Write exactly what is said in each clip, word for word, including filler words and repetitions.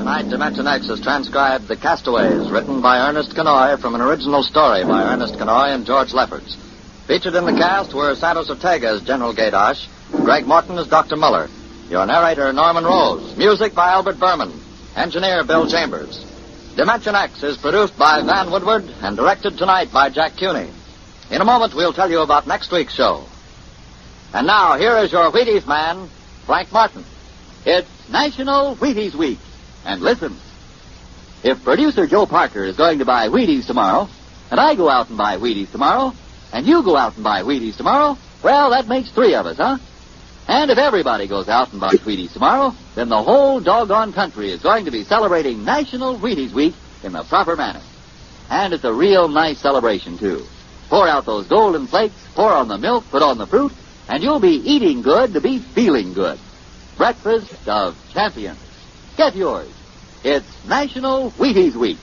Tonight, Dimension X has transcribed The Castaways, written by Ernest Kanoy from an original story by Ernest Kanoy and George Lefferts. Featured in the cast were Santos Ortega as General Gaydosh, Greg Morton as Doctor Muller, your narrator, Norman Rose, music by Albert Berman, engineer Bill Chambers. Dimension X is produced by Van Woodward and directed tonight by Jack Cuny. In a moment, we'll tell you about next week's show. And now, here is your Wheaties man, Frank Martin. It's National Wheaties Week. And listen, if producer Joe Parker is going to buy Wheaties tomorrow, and I go out and buy Wheaties tomorrow, and you go out and buy Wheaties tomorrow, well, that makes three of us, huh? And if everybody goes out and buys Wheaties tomorrow, then the whole doggone country is going to be celebrating National Wheaties Week in the proper manner. And it's a real nice celebration, too. Pour out those golden flakes, pour on the milk, put on the fruit, and you'll be eating good to be feeling good. Breakfast of champions. Get yours. It's National Wheaties Week.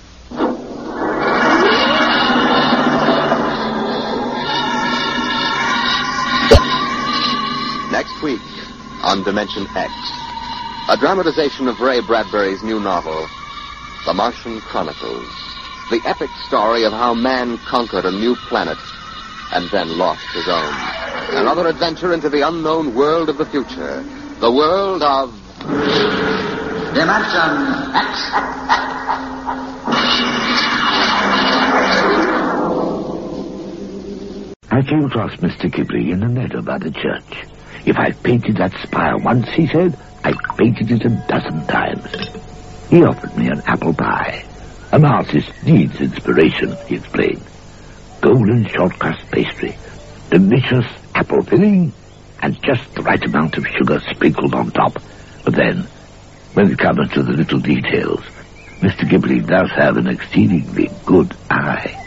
Next week on Dimension X, a dramatization of Ray Bradbury's new novel, The Martian Chronicles, the epic story of how man conquered a new planet and then lost his own. Another adventure into the unknown world of the future, the world of Dimension X. I came across Mister Ghibli in the meadow by the church. If I've painted that spire once, he said, I've painted it a dozen times. He offered me an apple pie. An artist needs inspiration, he explained. Golden short crust pastry, delicious apple filling, and just the right amount of sugar sprinkled on top. But then, when it comes to the little details, Mister Ghibli does have an exceedingly good eye.